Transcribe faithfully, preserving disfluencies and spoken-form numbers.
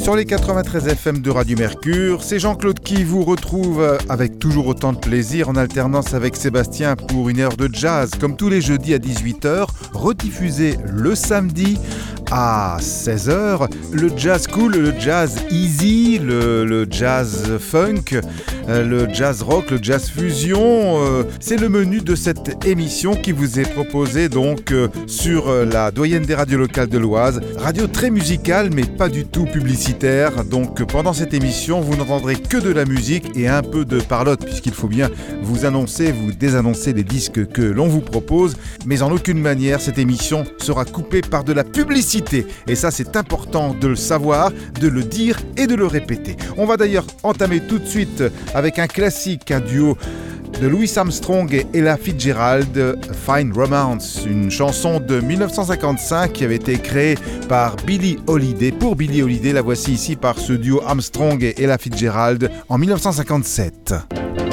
Sur les quatre-vingt-treize F M de Radio Mercure, c'est Jean-Claude qui vous retrouve avec toujours autant de plaisir en alternance avec Sébastien pour une heure de jazz, comme tous les jeudis à dix-huit heures, rediffusé le samedi à seize heures. Le jazz cool, le jazz easy, le, le jazz funk, le jazz rock, le jazz fusion, euh, c'est le menu de cette émission qui vous est proposée donc euh, sur la doyenne des radios locales de l'Oise. Radio très musicale mais pas du tout publicitaire. Donc pendant cette émission, vous n'entendrez que de la musique et un peu de parlotte puisqu'il faut bien vous annoncer, vous désannoncer les disques que l'on vous propose. Mais en aucune manière, cette émission sera coupée par de la publicité. Et ça, c'est important de le savoir, de le dire et de le répéter. On va d'ailleurs entamer tout de suite avec un classique, un duo de Louis Armstrong et Ella Fitzgerald, Fine Romance, une chanson de dix-neuf cent cinquante-cinq qui avait été créée par Billie Holiday. Pour Billie Holiday, la voici ici par ce duo Armstrong et Ella Fitzgerald en dix-neuf cent cinquante-sept.